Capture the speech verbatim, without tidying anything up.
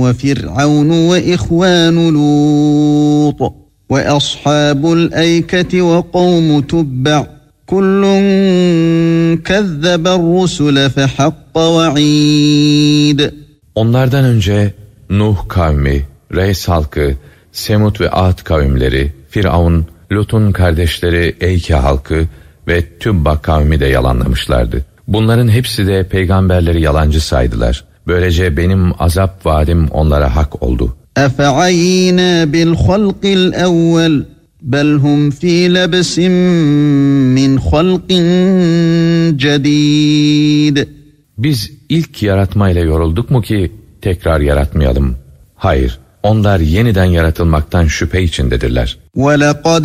وفرعون وإخوان لوط وأصحاب الأيكة وقوم تبع كل كذب الرسل فحق وعيد. Onlardan önce Nuh kavmi, Reys halkı, Semud ve Ad kavimleri, Firavun, Lut'un kardeşleri Eyke halkı ve Tübba kavmi de yalanlamışlardı. Bunların hepsi de peygamberleri yalancı saydılar. Böylece benim azap vaadim onlara hak oldu. اَفَعَيِّنَا بِالْخَلْقِ الْاَوَّلِ بَلْ هُمْ ف۪ي لَبْسٍ مِّنْ خَلْقٍ جَد۪يدٍ. Biz ilk yaratmayla yorulduk mu ki tekrar yaratmayalım? Hayır, onlar yeniden yaratılmaktan şüphe içindedirler. وَلَقَدْ